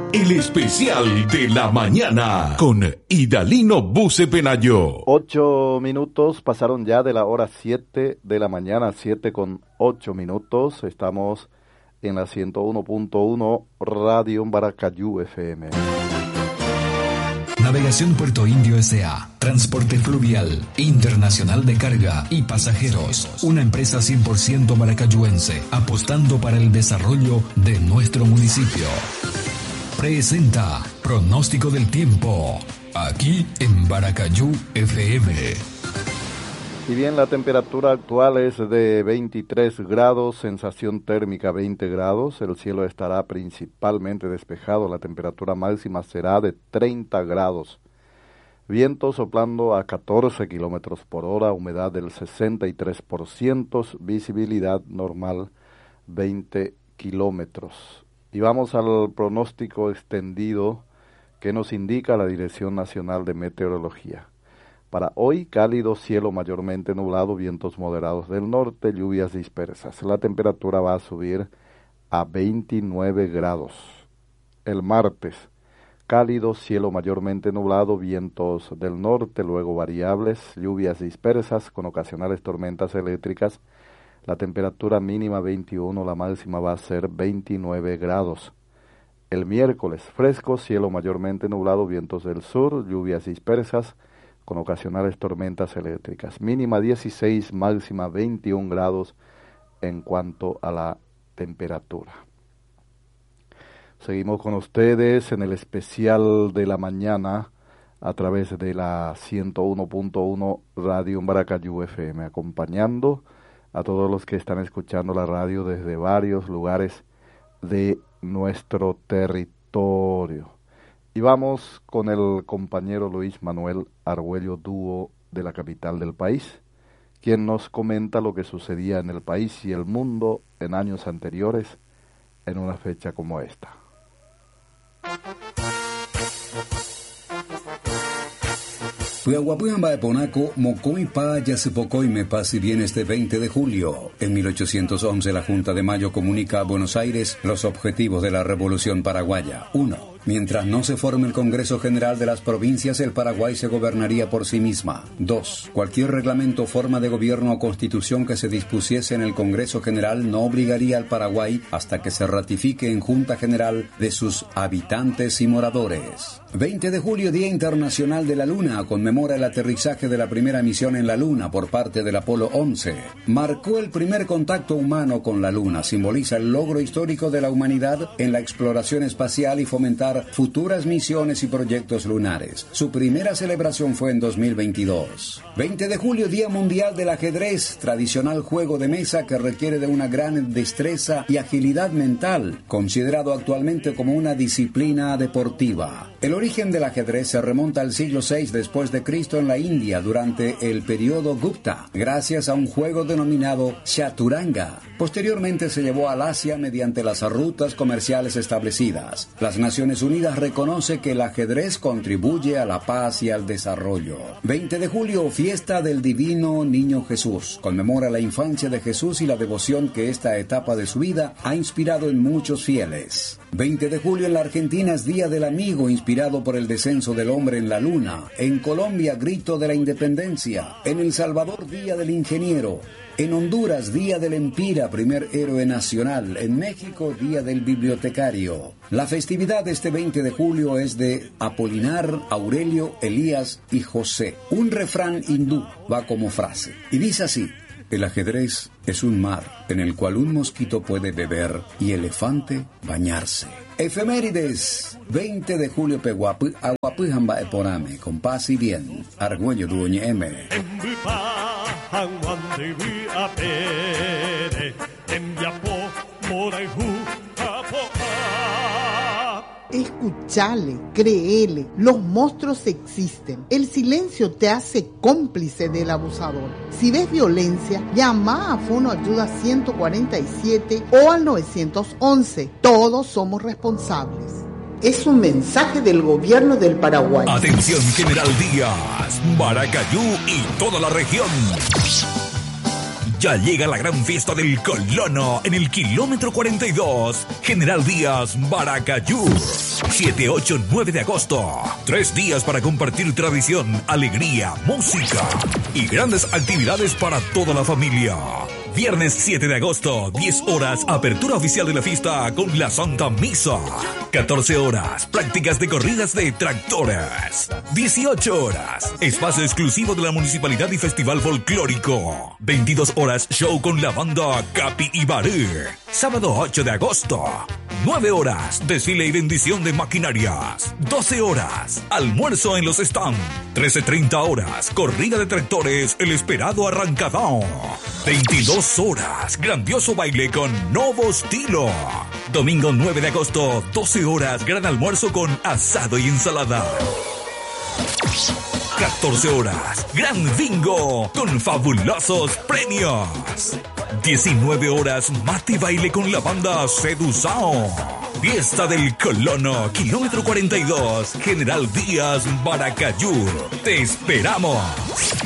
El especial de la mañana con Idalino Buce Penayo. 8 minutos pasaron ya de la hora 7 de la mañana, 7:08. Estamos en la 101.1 Radio Baracayú FM. Navegación Puerto Indio S.A. Transporte fluvial, internacional de carga y pasajeros. Una empresa 100% maracayuense, apostando para el desarrollo de nuestro municipio. Presenta Pronóstico del Tiempo, aquí en Baracayú FM. Y bien, la temperatura actual es de 23 grados, sensación térmica 20 grados, el cielo estará principalmente despejado, la temperatura máxima será de 30 grados. Viento soplando a 14 kilómetros por hora, humedad del 63%, visibilidad normal 20 kilómetros. Y vamos al pronóstico extendido que nos indica la Dirección Nacional de Meteorología. Para hoy, cálido, cielo mayormente nublado, vientos moderados del norte, lluvias dispersas. La temperatura va a subir a 29 grados. El martes, cálido, cielo mayormente nublado, vientos del norte, luego variables, lluvias dispersas con ocasionales tormentas eléctricas. La temperatura mínima 21, la máxima va a ser 29 grados. El miércoles, fresco, cielo mayormente nublado, vientos del sur, lluvias dispersas con ocasionales tormentas eléctricas. Mínima 16, máxima 21 grados en cuanto a la temperatura. Seguimos con ustedes en el especial de la mañana a través de la 101.1 Radio Baracayú FM, acompañando a todos los que están escuchando la radio desde varios lugares de nuestro territorio. Y vamos con el compañero Luis Manuel Argüello Dúo de la capital del país, quien nos comenta lo que sucedía en el país y el mundo en años anteriores en una fecha como esta. Puyahuapuyamba de Ponaco, Mocoy Pa Yacepocoy me paz y bien este 20 de julio. En 1811 la Junta de Mayo comunica a Buenos Aires los objetivos de la Revolución Paraguaya. 1. Mientras no se forme el Congreso General de las Provincias, el Paraguay se gobernaría por sí misma. 2. Cualquier reglamento, forma de gobierno o constitución que se dispusiese en el Congreso General no obligaría al Paraguay hasta que se ratifique en Junta General de sus habitantes y moradores. 20 de julio, Día Internacional de la Luna, conmemora el aterrizaje de la primera misión en la Luna por parte del Apolo 11. Marcó el primer contacto humano con la Luna, simboliza el logro histórico de la humanidad en la exploración espacial y fomentar futuras misiones y proyectos lunares. Su primera celebración fue en 2022. 20 de julio, Día Mundial del Ajedrez, tradicional juego de mesa que requiere de una gran destreza y agilidad mental, considerado actualmente como una disciplina deportiva. El origen del ajedrez se remonta al siglo VI después de Cristo en la India durante el periodo Gupta, gracias a un juego denominado Chaturanga. Posteriormente se llevó al Asia mediante las rutas comerciales establecidas. Las Naciones Unidas reconoce que el ajedrez contribuye a la paz y al desarrollo. 20 de julio, fiesta del Divino Niño Jesús. Conmemora la infancia de Jesús y la devoción que esta etapa de su vida ha inspirado en muchos fieles. 20 de julio en la Argentina es Día del Amigo, inspirado por el descenso del hombre en la luna. En Colombia, Grito de la Independencia. En El Salvador, Día del Ingeniero. En Honduras, Día del Empira, primer héroe nacional. En México, Día del Bibliotecario. La festividad de este 20 de julio es de Apolinar, Aurelio, Elías y José. Un refrán hindú va como frase y dice así: el ajedrez es un mar en el cual un mosquito puede beber y elefante bañarse. Efemérides, 20 de julio Peguapu, Aguapujamba Eporame, con paz y bien. Argüello Duoñe M. Escuchale, créele, los monstruos existen. El silencio te hace cómplice del abusador. Si ves violencia, llama a Fono Ayuda 147 o al 911. Todos somos responsables. Es un mensaje del gobierno del Paraguay. Atención, General Díaz, Baracayú y toda la región. Ya llega la gran fiesta del colono en el kilómetro 42, General Díaz, Maracayú. 7, 8, 9 de agosto. 3 días para compartir tradición, alegría, música y grandes actividades para toda la familia. Viernes 7 de agosto, 10 horas, apertura oficial de la fiesta con la Santa Misa. 14 horas, prácticas de corridas de tractores. 18 horas, espacio exclusivo de la municipalidad y festival folclórico. 22 horas, show con la banda Capi y Barú. Sábado 8 de agosto. 9 horas, desfile y bendición de maquinarias. 12 horas, almuerzo en los stands. 13:30 horas, corrida de tractores, el esperado arrancadón. 22 horas, grandioso baile con nuevo estilo. Domingo 9 de agosto, 12 horas, gran almuerzo con asado y ensalada. 14 horas, gran bingo con fabulosos premios. 19 horas, mate y baile con la banda Seduzao. Fiesta del Colono, kilómetro 42, General Díaz, Maracayú. Te esperamos.